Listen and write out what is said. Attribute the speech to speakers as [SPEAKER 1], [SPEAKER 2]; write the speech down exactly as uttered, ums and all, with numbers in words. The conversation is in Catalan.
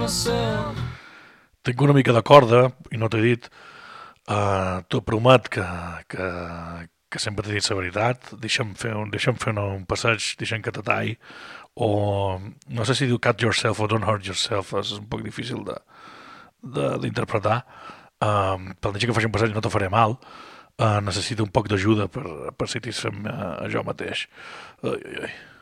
[SPEAKER 1] Tinc una mica de corda, i no t'he dit, uh, t'ho promet que, que, que sempre t'he dit la veritat, deixa'm fer un, deixa'm fer un passeig, deixa'm que te talli, o no sé si diu cut yourself o don't hurt yourself, és un poc difícil de, de, d'interpretar. Um, pel dir que faci un passeig no te faré mal, uh, necessito un poc d'ajuda per, per satisfer-me a jo mateix. Ai, ai, ai.